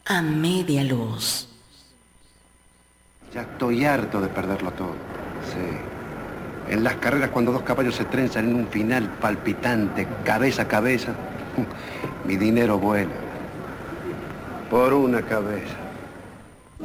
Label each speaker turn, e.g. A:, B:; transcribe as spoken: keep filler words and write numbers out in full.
A: A media luz.
B: Ya estoy harto de perderlo todo. Sí. En las carreras, cuando dos caballos se trenzan en un final palpitante, cabeza a cabeza, mi dinero vuela. Por una cabeza.